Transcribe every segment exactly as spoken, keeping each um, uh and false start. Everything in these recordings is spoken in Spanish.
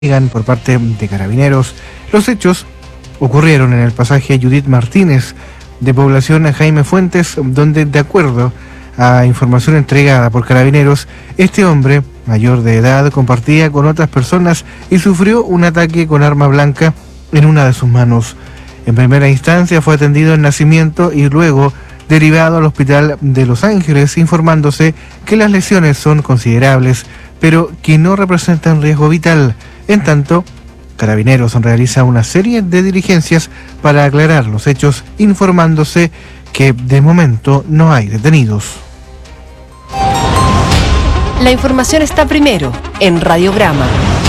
por parte de Carabineros. Los hechos ocurrieron en el pasaje Judith Martínez de población Jaime Fuentes, donde, de acuerdo a información entregada por Carabineros, este hombre mayor de edad compartía con otras personas y sufrió un ataque con arma blanca en una de sus manos. En primera instancia fue atendido en Nacimiento y luego derivado al hospital de Los Ángeles, informándose que las lesiones son considerables, pero que no representan riesgo vital. En tanto, Carabineros realiza una serie de diligencias para aclarar los hechos, informándose que de momento no hay detenidos. La información está primero en Radiograma.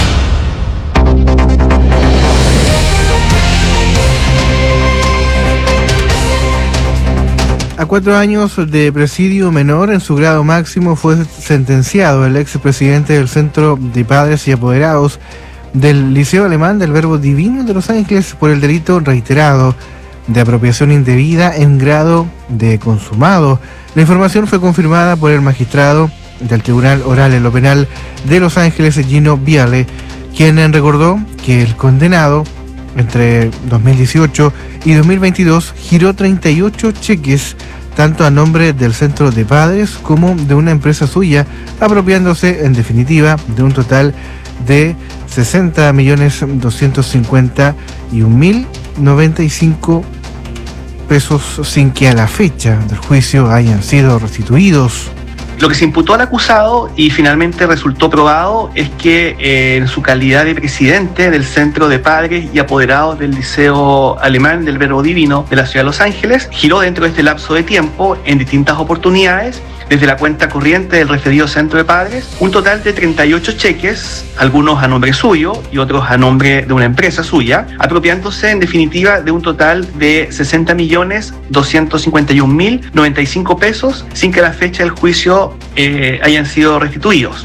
A cuatro años de presidio menor en su grado máximo fue sentenciado el expresidente del Centro de Padres y Apoderados del Liceo Alemán del Verbo Divino de Los Ángeles por el delito reiterado de apropiación indebida en grado de consumado. La información fue confirmada por el magistrado del Tribunal Oral en lo Penal de Los Ángeles, Gino Viale, quien recordó que el condenado entre dos mil dieciocho y dos mil veintidós giró treinta y ocho cheques tanto a nombre del Centro de Padres como de una empresa suya, apropiándose en definitiva de un total de sesenta millones doscientos cincuenta y un mil noventa y cinco pesos sin que a la fecha del juicio hayan sido restituidos. Lo que se imputó al acusado y finalmente resultó probado es que eh, en su calidad de presidente del Centro de Padres y Apoderados del Liceo Alemán del Verbo Divino de la Ciudad de Los Ángeles, giró dentro de este lapso de tiempo en distintas oportunidades desde la cuenta corriente del referido Centro de Padres, un total de treinta y ocho cheques, algunos a nombre suyo y otros a nombre de una empresa suya, apropiándose en definitiva de un total de sesenta millones doscientos cincuenta y un mil noventa y cinco pesos sin que a la fecha del juicio eh, hayan sido restituidos.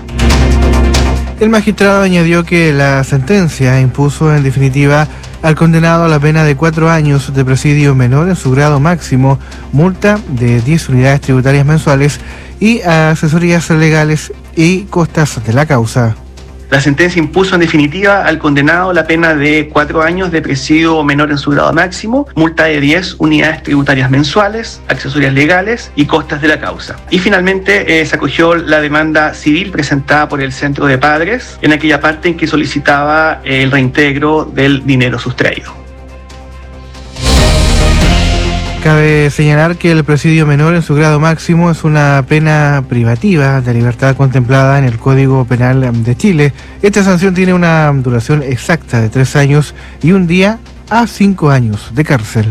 El magistrado añadió que la sentencia impuso en definitiva al condenado a la pena de cuatro años de presidio menor en su grado máximo, multa de diez unidades tributarias mensuales y asesorías legales y costas de la causa. La sentencia impuso en definitiva al condenado la pena de cuatro años de presidio menor en su grado máximo, multa de diez unidades tributarias mensuales, accesorias legales y costas de la causa. Y finalmente eh, se acogió la demanda civil presentada por el Centro de Padres en aquella parte en que solicitaba eh, el reintegro del dinero sustraído. Cabe señalar que el presidio menor en su grado máximo es una pena privativa de libertad contemplada en el Código Penal de Chile. Esta sanción tiene una duración exacta de tres años y un día a cinco años de cárcel.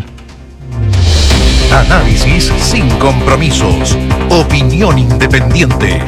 Análisis sin compromisos. Opinión independiente.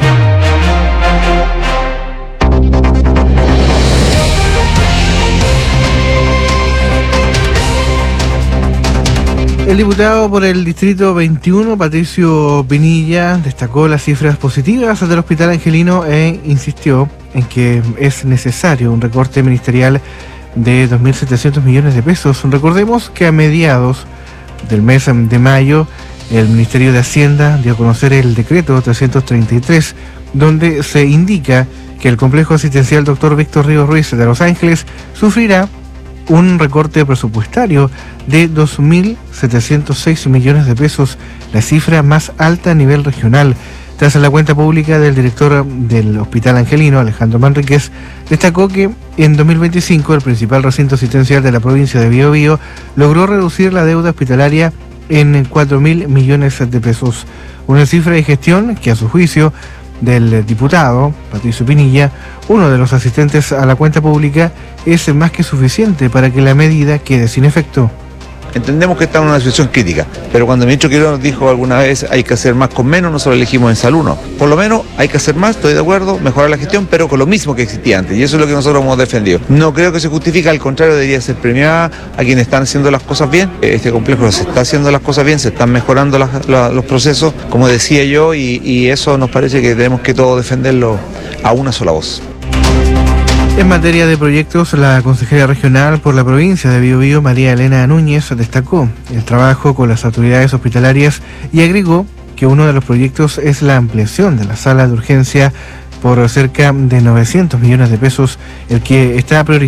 El diputado por el Distrito veintiuno, Patricio Pinilla, destacó las cifras positivas del Hospital Angelino e insistió en que es necesario un recorte ministerial de dos mil setecientos millones de pesos. Recordemos que a mediados del mes de mayo el Ministerio de Hacienda dio a conocer el decreto trescientos treinta y tres, donde se indica que el complejo asistencial doctor Víctor Ríos Ruiz de Los Ángeles sufrirá un recorte presupuestario de dos mil setecientos seis millones de pesos, la cifra más alta a nivel regional. Tras la cuenta pública del director del Hospital Angelino, Alejandro Manríquez, destacó que en dos mil veinticinco el principal recinto asistencial de la provincia de Biobío logró reducir la deuda hospitalaria en cuatro mil millones de pesos, una cifra de gestión que a su juicio del diputado Patricio Pinilla, uno de los asistentes a la cuenta pública, es más que suficiente para que la medida quede sin efecto. Entendemos que estamos en una situación crítica, pero cuando el ministro Quirós nos dijo alguna vez hay que hacer más con menos, nosotros elegimos en salud no. Por lo menos hay que hacer más, estoy de acuerdo, mejorar la gestión, pero con lo mismo que existía antes, y eso es lo que nosotros hemos defendido. No creo que se justifique, al contrario, debería ser premiada a quienes están haciendo las cosas bien. Este complejo se está haciendo las cosas bien, se están mejorando las, la, los procesos, como decía yo, y, y eso nos parece que tenemos que todos defenderlo a una sola voz. En materia de proyectos, la consejera regional por la provincia de Biobío, María Elena Núñez, destacó el trabajo con las autoridades hospitalarias y agregó que uno de los proyectos es la ampliación de la sala de urgencia por cerca de novecientos millones de pesos, el que está priorizado